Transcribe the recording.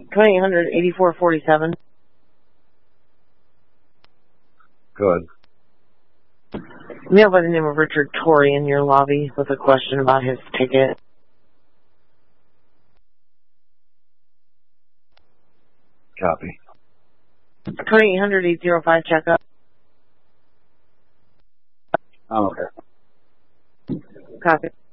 2800-8447. Good. Male by the name of Richard Torrey in your lobby with a question about his ticket. Copy. 2800-805 checkup. I'm okay. Copy.